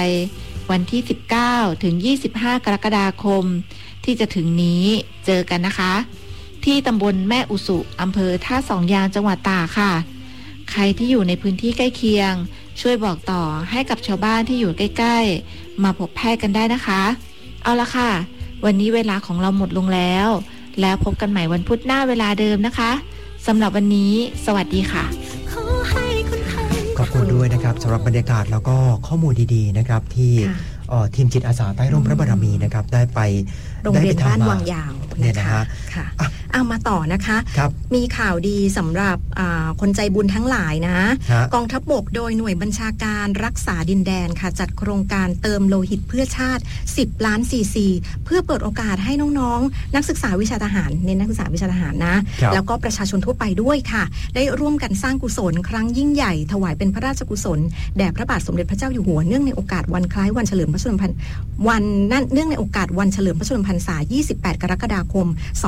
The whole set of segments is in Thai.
วันที่19ถึง25กรกฎาคมที่จะถึงนี้เจอกันนะคะที่ตำบลแม่อุสุอำเภอท่าสองยางจังหวัดตากค่ะใครที่อยู่ในพื้นที่ใกล้เคียงช่วยบอกต่อให้กับชาวบ้านที่อยู่ใกล้ๆมาพบแพทย์กันได้นะคะเอาละค่ะวันนี้เวลาของเราหมดลงแล้วพบกันใหม่วันพุธหน้าเวลาเดิมนะคะสำหรับวันนี้สวัสดีค่ะขอบคุณด้วยนะครับสำหรับบรรยากาศแล้วก็ข้อมูลดีๆนะครับที่ทีมจิตอาสาใต้ร่มพระบารมีนะครับได้ไปโรงเรียนบ้านวังยาวนะคะค่ะเอามาต่อนะคะมีข่าวดีสำหรับคนใจบุญทั้งหลายนะกองทัพบกโดยหน่วยบัญชาการรักษาดินแดนค่ะจัดโครงการเติมโลหิตเพื่อชาติ10ล้านซีซีเพื่อเปิดโอกาสให้น้องๆนักศึกษาวิชาทหารเน้นนักศึกษาวิชาทหารนะแล้วก็ประชาชนทั่วไปด้วยค่ะได้ร่วมกันสร้างกุศลครั้งยิ่งใหญ่ถวายเป็นพระราชกุศลแด่พระบาทสมเด็จพระเจ้าอยู่หัวเนื่องในโอกาสวันคล้ายวันเฉลิมพระชนมพรรษาเนื่องในโอกาสวันเฉลิมพระชนมพรรษา28กรกฎาคม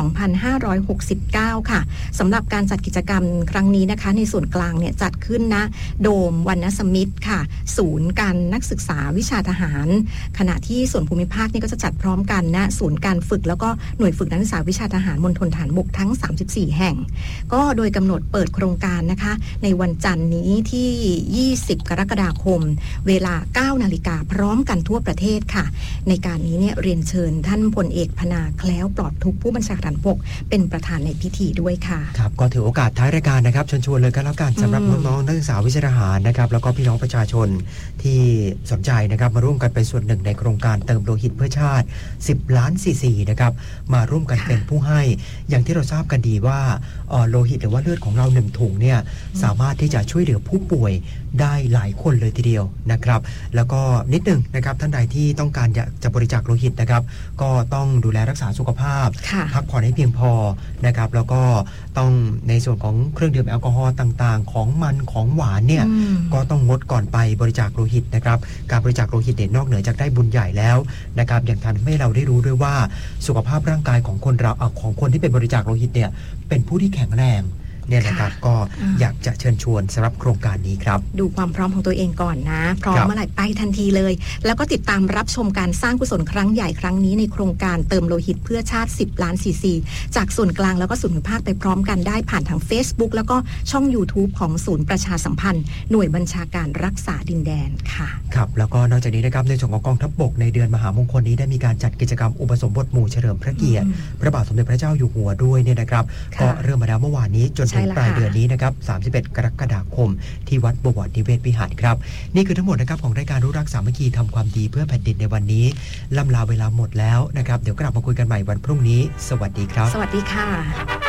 2569ค่ะสำหรับการจัดกิจกรรมครั้งนี้นะคะในส่วนกลางเนี่ยจัดขึ้นณโดมวรรณสมิตรค่ะศูนย์การนักศึกษาวิชาทหารขณะที่ส่วนภูมิภาคนี่ก็จะจัดพร้อมกันณศูนย์การฝึกแล้วก็หน่วยฝึกนักศึกษาวิชาทหารมณฑลฐานบกทั้ง34แห่งก็โดยกำหนดเปิดโครงการนะคะในวันจันทร์นี้ที่20กรกฎาคมเวลา 9 นาฬิกาพร้อมกันทั่วประเทศค่ะในการนี้เนี่ยเรียนเชิญท่านพลเอกพนาแคล้วปลอดทุกข์ผู้บัญชาการบกเป็นประธานในพิธีด้วยค่ะครับก็ถือโอกาสท้ายรายการนะครับเชิญชวนเลยกันแล้วกันสำหรับน้องๆนักศึกษาวิชาทหารนะครับแล้วก็พี่น้องประชาชนที่สนใจนะครับมาร่วมกันเป็นส่วนหนึ่งในโครงการเติมโลหิตเพื่อชาติ10ล้านซีซีนะครับมาร่วมกันเป็นผู้ให้อย่างที่เราทราบกันดีว่าโลหิตหรือว่าเลือดของเรา1ถุงเนี่ยสามารถที่จะช่วยเหลือผู้ป่วยได้หลายคนเลยทีเดียวนะครับแล้วก็นิดนึงนะครับท่านใดที่ต้องการจะบริจาคโลหิตนะครับก็ต้องดูแลรักษาสุขภาพพักผ่อนให้เพียงพอนะครับแล้วก็ต้องในส่วนของเครื่องดื่มแอลกอฮอล์ต่างๆของมันของหวานเนี่ยก็ต้องงดก่อนไปบริจาคโลหิตนะครับการบริจาคโลหิตเนี่ยนอกเหนือจากได้บุญใหญ่แล้วนะครับอย่างทำให้เราได้รู้ด้วยว่าสุขภาพร่างกายของคนเราของคนที่เป็นบริจาคโลหิตเนี่ยเป็นผู้ที่แข็งแรงเนี่ยนะครับก็อยากจะเชิญชวนสำหรับโครงการนี้ครับดูความพร้อมของตัวเองก่อนนะพร้อมเมื่อไหร่ไปทันทีเลยแล้วก็ติดตามรับชมการสร้างกุศลครั้งใหญ่ครั้งนี้ในโครงการเติมโลหิตเพื่อชาติ10ล้านซีซีจากส่วนกลางแล้วก็ส่วนภูมิภาคไปพร้อมกันได้ผ่านทาง Facebook แล้วก็ช่อง YouTube ของศูนย์ประชาสัมพันธ์หน่วยบัญชาการรักษาดินแดนค่ะครับแล้วก็นอกจากนี้นะครับในส่วนของกองทัพบกในเดือนมหามงคลนี้ได้มีการจัดกิจกรรมอุปสมบทหมู่เฉลิมพระเกียรติพระบาทสมเด็จพระเจ้าอยู่หัวด้วยเนี่ยนะครับก็เริ่มมาแล้วเมื่อวานนี้จนถึงปลายเดือนนี้นะครับ31กรกฎาคมที่วัดบวรนิเวศวิหารครับนี่คือทั้งหมดนะครับของรายการรู้รักสามัคคีทำความดีเพื่อแผ่นดินในวันนี้ล่ำลาเวลาหมดแล้วนะครับเดี๋ยวกลับมาคุยกันใหม่วันพรุ่งนี้สวัสดีครับสวัสดีค่ะ